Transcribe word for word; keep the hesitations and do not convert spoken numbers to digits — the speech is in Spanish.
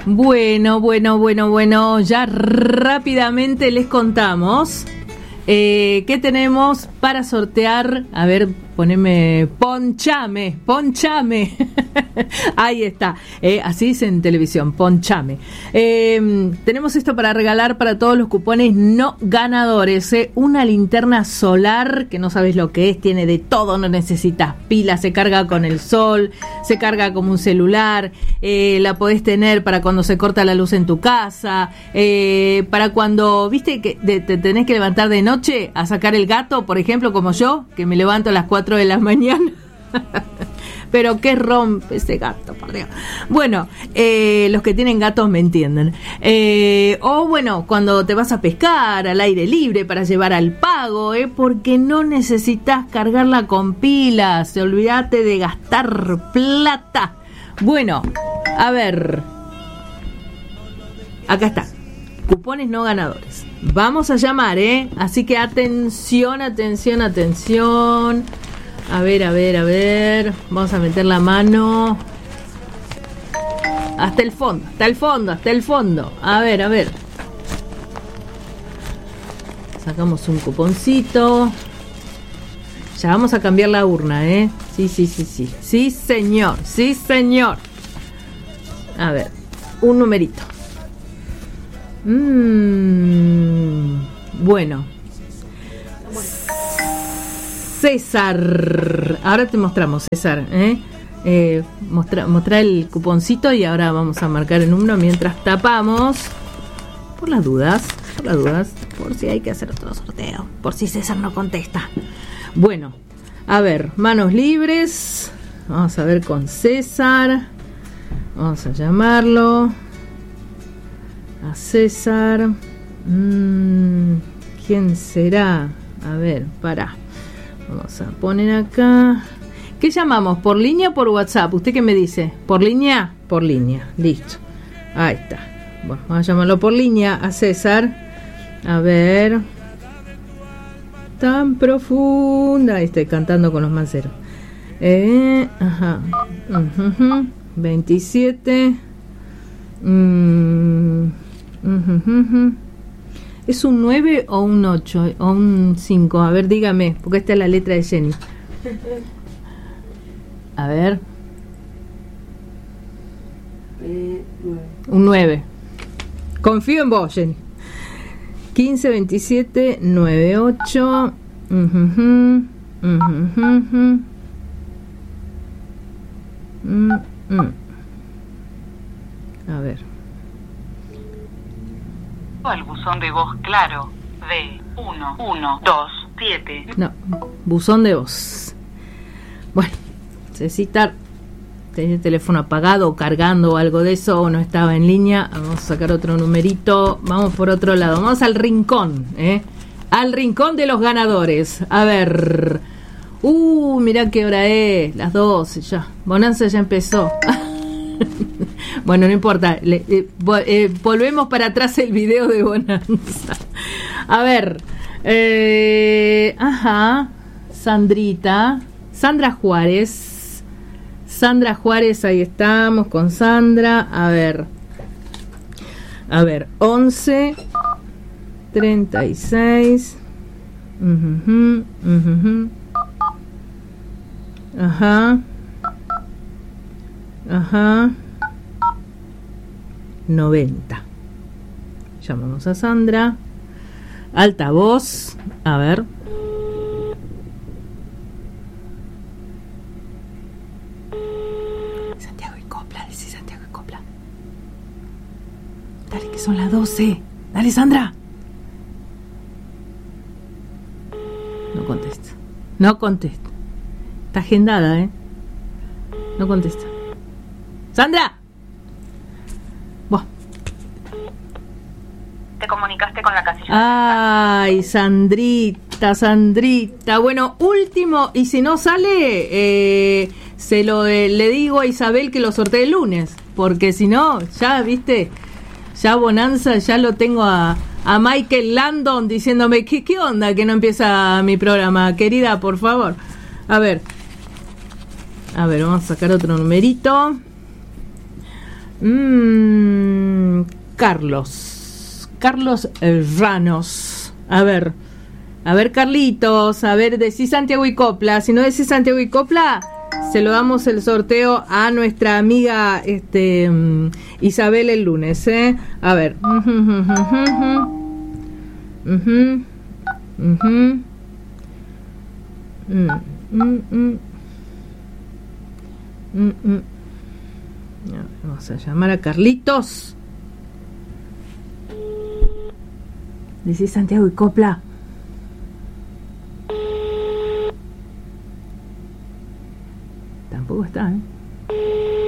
Bueno, bueno, bueno, bueno, ya rápidamente les contamos eh, qué tenemos para sortear. A ver, poneme, ponchame, ponchame. Ahí está, eh, así dice en televisión, ponchame. Eh, tenemos esto para regalar para todos los cupones no ganadores. Eh, una linterna solar, que no sabes lo que es, tiene de todo, no necesitas pilas, se carga con el sol, se carga como un celular, eh, la podés tener para cuando se corta la luz en tu casa, eh, para cuando, viste, que de, te tenés que levantar de noche a sacar el gato, por ejemplo, como yo, que me levanto a las cuatro de la mañana. Pero qué rompe ese gato, por Dios. Bueno, eh, los que tienen gatos me entienden. Eh, o bueno, cuando te vas a pescar al aire libre para llevar al pago, eh, porque no necesitas cargarla con pilas. Olvídate de gastar plata. Bueno, a ver. Acá está. Cupones no ganadores. Vamos a llamar, ¿eh? Así que atención, atención, atención. A ver, a ver, a ver. Vamos a meter la mano hasta el fondo, hasta el fondo, hasta el fondo. A ver, a ver. Sacamos un cuponcito. Ya vamos a cambiar la urna, ¿eh? Sí, sí, sí, sí. Sí, señor, sí, señor. A ver, un numerito. Mmm. Bueno. César, ahora te mostramos, César, ¿eh? Eh, mostra, mostra el cuponcito y ahora vamos a marcar el número mientras tapamos, por las dudas, por las dudas, por si hay que hacer otro sorteo, por si César no contesta. Bueno, a ver, manos libres, vamos a ver con César, vamos a llamarlo, a César, mm, ¿quién será? A ver, pará. Vamos a poner acá. ¿Qué llamamos? ¿Por línea o por WhatsApp? ¿Usted qué me dice? ¿Por línea? Por línea. Listo. Ahí está. Bueno, vamos a llamarlo por línea a César. A ver. Tan profunda. Ahí estoy cantando con los manceros. Eh, ajá. Uh-huh. veintisiete. Mm, uh-huh. ¿Es un nueve o un ocho o un cinco? A ver, dígame, porque esta es la letra de Jenny. A ver. Eh, nueve. Un nueve. Confío en vos, Jenny. quince, veintisiete, nueve, ocho. Uh-huh, uh-huh. Mm, mm. A ver. Al buzón de voz claro de uno uno dos siete. No, buzón de voz. Bueno, necesita tener el teléfono apagado o cargando o algo de eso, o no estaba en línea. Vamos a sacar otro numerito. Vamos por otro lado. Vamos al rincón, ¿eh? Al rincón de los ganadores. A ver. Uh, mirá qué hora es. Las doce ya. Bonanza ya empezó. Bueno, no importa, le, eh, eh, volvemos para atrás el video de Bonanza. A ver, eh, ajá, Sandrita, Sandra Juárez, Sandra Juárez, ahí estamos con Sandra. A ver, a ver, once, treinta y seis, uh-huh, uh-huh. Ajá. Ajá. noventa. Llamamos a Sandra. Altavoz. A ver. Santiago y Copla. Decí Santiago y Copla. Dale, que son las doce. Dale, Sandra. No contesta. No contesta. Está agendada, ¿eh? No contesta. ¡Sandra! Buah. Te comunicaste con la casilla. Ay, Sandrita, Sandrita. Bueno, último, y si no sale, eh, se lo eh, le digo a Isabel que lo sortee el lunes, porque si no, ya, viste, ya Bonanza, ya lo tengo a, a Michael Landon diciéndome, ¿qué, qué onda que no empieza mi programa? Querida, por favor. A ver. A ver, vamos a sacar otro numerito. Mmm... Carlos. Carlos Ranos. A ver, a ver Carlitos, a ver, decís Santiago y Copla. Si no decís Santiago y Copla, se lo damos el sorteo a nuestra amiga este um, Isabel el lunes, ¿eh? A ver. Uh-huh, uh-huh, uh-huh. Uh-huh. Mm, mm, mm. Mm, mm. Vamos a llamar a Carlitos. Dice Santiago y Copla.